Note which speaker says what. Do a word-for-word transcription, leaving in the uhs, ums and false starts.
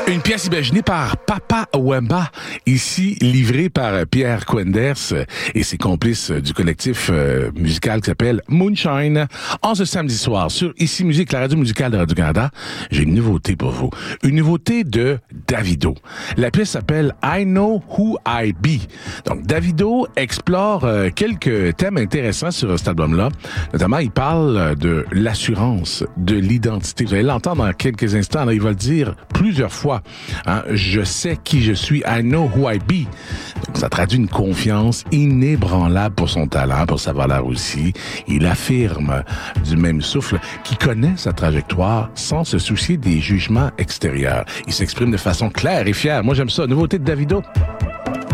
Speaker 1: Une pièce imaginée par Papa Wemba, ici livrée par Pierre Quenders et ses complices du collectif euh, musical qui s'appelle Moonshine. En ce samedi soir, sur Ici Musique, la radio musicale de Radio-Canada, j'ai une nouveauté pour vous. Une nouveauté de Davido. La pièce s'appelle I Know Who I Be. Donc, Davido explore euh, quelques thèmes intéressants sur cet album-là. Notamment, il parle de l'assurance, de l'identité. Vous allez l'entendre dans quelques instants. Là, il va le dire plusieurs fois. Hein, je sais qui je suis. I know who I be. Donc, ça traduit une confiance inébranlable pour son talent, pour sa valeur aussi. Il affirme du même souffle qu'il connaît sa trajectoire sans se soucier des jugements extérieurs. Il s'exprime de façon claire et fière. Moi, j'aime ça. Nouveauté de Davido.